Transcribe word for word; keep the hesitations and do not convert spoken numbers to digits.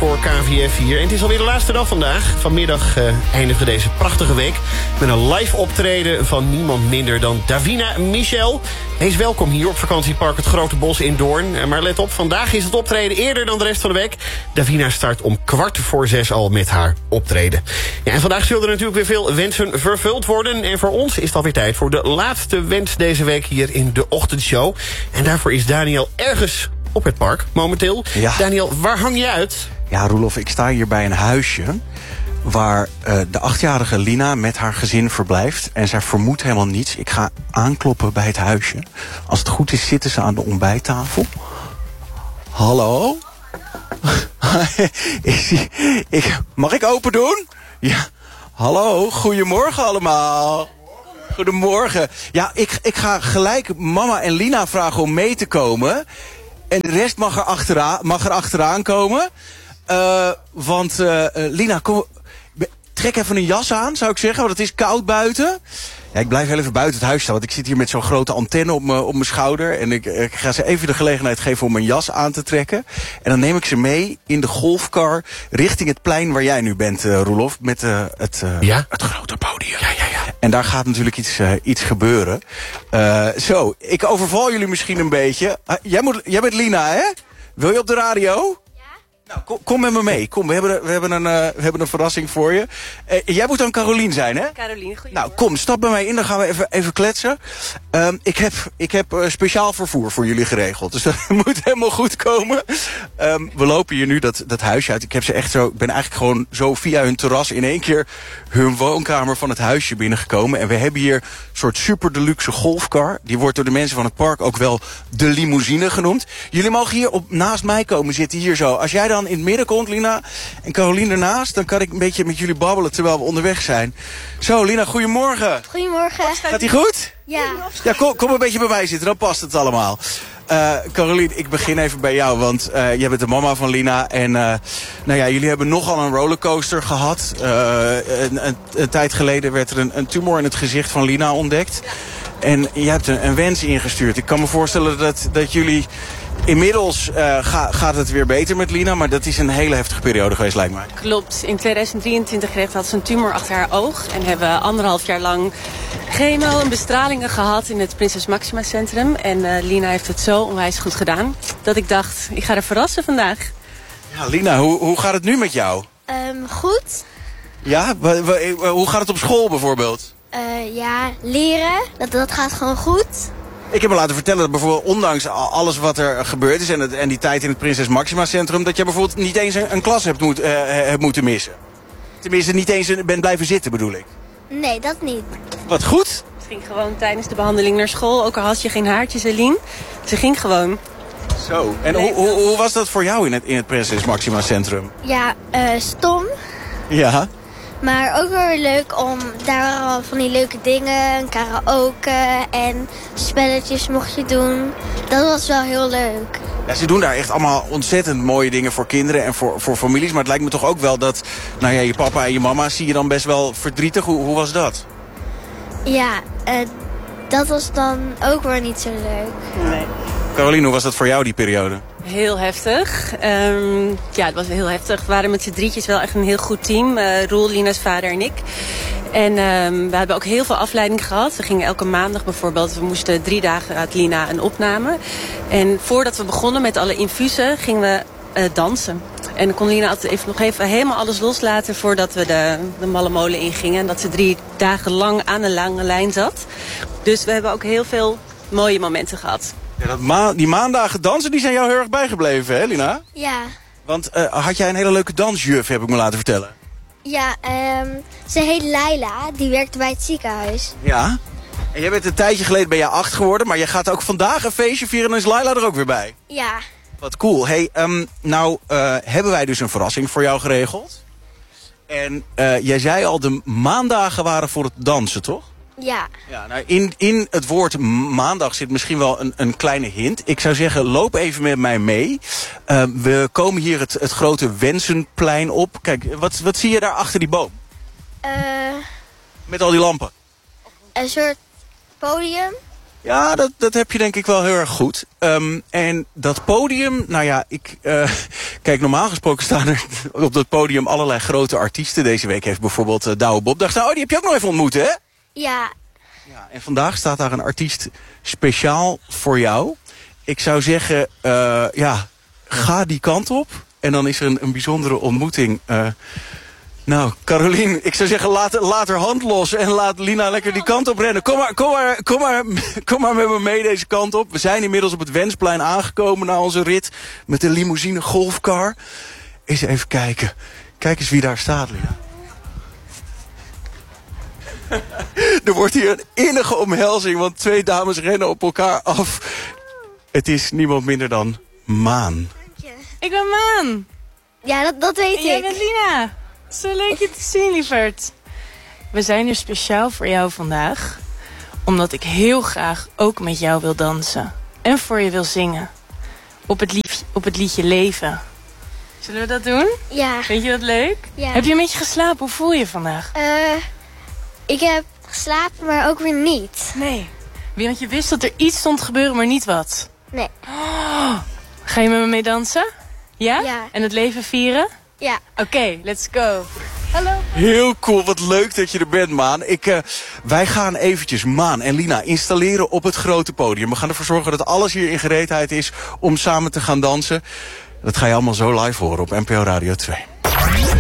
voor K V F hier. En het is alweer de laatste dag vandaag. Vanmiddag uh, eindigen we deze prachtige week met een live optreden van niemand minder dan Davina Michel. Wees welkom hier op vakantiepark Het Grote Bos in Doorn. Uh, maar let op, vandaag is het optreden eerder dan de rest van de week. Davina start om kwart voor zes al met haar optreden. Ja, en vandaag zullen er natuurlijk weer veel wensen vervuld worden. En voor ons is het alweer tijd voor de laatste wens deze week hier in de ochtendshow. En daarvoor is Daniel ergens op het park momenteel. Ja. Daniel, waar hang je uit? Ja, Roelof, ik sta hier bij een huisje waar uh, de achtjarige Lina met haar gezin verblijft. En zij vermoedt helemaal niets. Ik ga aankloppen bij het huisje. Als het goed is, zitten ze aan de ontbijttafel. Hallo? ik, ik, mag ik open doen? Ja. Hallo, goedemorgen allemaal. Goedemorgen. Ja, ik, ik ga gelijk mama en Lina vragen om mee te komen. En de rest mag er achteraan, mag er achteraan komen. Uh, want uh, uh, Lina, kom, trek even een jas aan, zou ik zeggen. Want het is koud buiten. Ja, ik blijf heel even buiten het huis staan. Want ik zit hier met zo'n grote antenne op mijn op mijn schouder. En ik, ik ga ze even de gelegenheid geven om mijn jas aan te trekken. En dan neem ik ze mee in de golfcar richting het plein waar jij nu bent, uh, Roelof. Met uh, het, uh, ja? het grote podium. Ja, ja, ja. En daar gaat natuurlijk iets, uh, iets gebeuren. Uh, zo, ik overval jullie misschien een beetje. Uh, jij, moet, jij bent Lina, hè? Wil je op de radio? Nou, kom, kom met me mee. Kom, we hebben, we hebben, een, uh, we hebben een verrassing voor je. Uh, jij moet dan Carolien zijn, hè? Carolien, goeie. Nou, kom, stap bij mij in. Dan gaan we even, even kletsen. Um, ik heb, ik heb uh, speciaal vervoer voor jullie geregeld. Dus dat moet helemaal goed komen. Um, we lopen hier nu dat, dat huisje uit. Ik heb ze echt zo... Ik ben eigenlijk gewoon zo via hun terras in één keer hun woonkamer van het huisje binnengekomen. En we hebben hier een soort super deluxe golfcar. Die wordt door de mensen van het park ook wel de limousine genoemd. Jullie mogen hier op, naast mij komen zitten, hier zo. Als jij dan in het midden komt, Lina, en Carolien ernaast, dan kan ik een beetje met jullie babbelen terwijl we onderweg zijn. Zo, Lina, goedemorgen. Goedemorgen. Gaat-ie goed? Ja. Ja, kom, kom een beetje bij mij zitten, dan past het allemaal. Uh, Carolien, ik begin even bij jou, want uh, jij bent de mama van Lina. En uh, nou ja, jullie hebben nogal een rollercoaster gehad. Uh, een, een, een tijd geleden werd er een, een tumor in het gezicht van Lina ontdekt. En jij hebt een, een wens ingestuurd. Ik kan me voorstellen dat, dat jullie... Inmiddels uh, ga, gaat het weer beter met Lina, maar dat is een hele heftige periode geweest, lijkt mij. Klopt. In tweeduizend drieëntwintig kreeg had ze een tumor achter haar oog. En hebben we anderhalf jaar lang chemo en bestralingen gehad in het Prinses Maxima Centrum. En uh, Lina heeft het zo onwijs goed gedaan dat ik dacht, ik ga haar verrassen vandaag. Ja, Lina, hoe, hoe gaat het nu met jou? Um, goed. Ja? W- w- hoe gaat het op school bijvoorbeeld? Uh, ja, leren. Dat, dat gaat gewoon goed. Ik heb me laten vertellen dat bijvoorbeeld ondanks alles wat er gebeurd is... en, het, en die tijd in het Prinses Maxima Centrum... dat je bijvoorbeeld niet eens een, een klas hebt, moet, uh, hebt moeten missen. Tenminste, niet eens bent blijven zitten, bedoel ik. Nee, dat niet. Wat goed. Ze ging gewoon tijdens de behandeling naar school. Ook al had je geen haartjes, Eline. Ze ging gewoon. Zo. En hoe, hoe, hoe was dat voor jou in het, in het Prinses Maxima Centrum? Ja, uh, stom. Ja. Maar ook wel weer leuk om... Daar waren al van die leuke dingen. Een karaoke en spelletjes mocht je doen. Dat was wel heel leuk. Ja, ze doen daar echt allemaal ontzettend mooie dingen voor kinderen en voor, voor families. Maar het lijkt me toch ook wel dat... Nou ja, je papa en je mama zie je dan best wel verdrietig. Hoe, hoe was dat? Ja, uh, dat was dan ook weer niet zo leuk. Nee. Caroline, hoe was dat voor jou, die periode? Heel heftig. Um, ja, het was heel heftig. We waren met z'n drietjes wel echt een heel goed team. Uh, Roel, Lina's vader en ik. En um, we hebben ook heel veel afleiding gehad. We gingen elke maandag bijvoorbeeld... We moesten drie dagen uit Lina een opname. En voordat we begonnen met alle infusen gingen we uh, dansen. En dan kon Lina altijd even, nog even helemaal alles loslaten... voordat we de, de malle molen ingingen. En dat ze drie dagen lang aan een lange lijn zat. Dus we hebben ook heel veel mooie momenten gehad. Ja, dat ma- die maandagen dansen, die zijn jou heel erg bijgebleven, hè, Lina? Ja. Want uh, had jij een hele leuke dansjuf, heb ik me laten vertellen. Ja, um, ze heet Laila. Die werkte bij het ziekenhuis. Ja. En jij bent een tijdje geleden ben je acht geworden, maar je gaat ook vandaag een feestje vieren en is Laila er ook weer bij. Ja. Wat cool. Hey, um, nou uh, hebben wij dus een verrassing voor jou geregeld. En uh, jij zei al, de maandagen waren voor het dansen, toch? Ja. Ja, nou, in, in het woord maandag zit misschien wel een, een kleine hint. Ik zou zeggen, loop even met mij mee. Uh, we komen hier het, het grote Wensenplein op. Kijk, wat, wat zie je daar achter die boom? Uh, Met al die lampen. een soort podium. Ja, dat, dat heb je denk ik wel heel erg goed. Um, en dat podium, nou ja, ik... Uh, kijk, normaal gesproken staan er op dat podium allerlei grote artiesten. Deze week heeft bijvoorbeeld uh, Douwe Bob daar staan. Oh, die heb je ook nog even ontmoet, hè? Ja. Ja, en vandaag staat daar een artiest speciaal voor jou. Ik zou zeggen, uh, ja, ga die kant op. En dan is er een, een bijzondere ontmoeting. Uh, nou, Carolien, ik zou zeggen, laat, laat haar hand los en laat Lina lekker die kant op rennen. Kom maar, kom, maar, kom, maar, kom maar met me mee deze kant op. We zijn inmiddels op het Wensplein aangekomen na onze rit met de limousine golfcar. Eens even kijken. Kijk eens wie daar staat, Lina. Er wordt hier een innige omhelzing, want twee dames rennen op elkaar af. Het is niemand minder dan Maan. Ik ben Maan. Ja, dat, dat weet En jij ik. bent Lina. Zo leuk je te zien, lieverd. We zijn hier speciaal voor jou vandaag. Omdat ik heel graag ook met jou wil dansen. En voor je wil zingen. Op het, lief, op het liedje Leven. Zullen we dat doen? Ja. Vind je dat leuk? Ja. Heb je een beetje geslapen? Hoe voel je je vandaag? Uh, ik heb geslapen, maar ook weer niet. Nee. Want je wist dat er iets stond te gebeuren, maar niet wat. Nee. Oh, ga je met me mee dansen? Ja? Ja. En het leven vieren? Ja. Oké, okay, let's go. Hallo. Heel cool, wat leuk dat je er bent, Maan. Ik, uh, wij gaan eventjes Maan en Lina installeren op het grote podium. We gaan ervoor zorgen dat alles hier in gereedheid is om samen te gaan dansen. Dat ga je allemaal zo live horen op N P O Radio twee.